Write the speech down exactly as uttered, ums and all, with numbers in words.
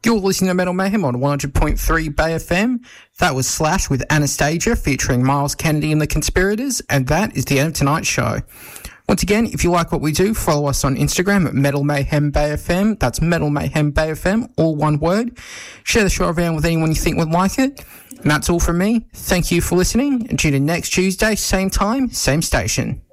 You're listening to Metal Mayhem on one hundred point three Bay F M. That was Slash with Anastasia featuring Miles Kennedy and the Conspirators, and that is the end of tonight's show. Once again, if you like what we do, follow us on Instagram at Metal Mayhem Bay F M. That's Metal Mayhem Bay F M, all one word. Share the show around with anyone you think would like it. And that's all from me. Thank you for listening, and tune in next Tuesday, same time, same station.